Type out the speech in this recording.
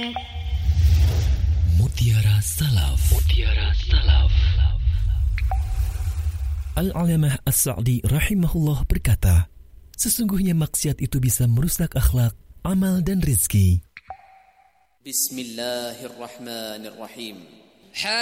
Mutiara Salaf. Al-Alamah As-Sa'di rahimahullah berkata, sesungguhnya maksiat itu bisa merusak akhlak, amal dan rizki. Bismillahirrahmanirrahim.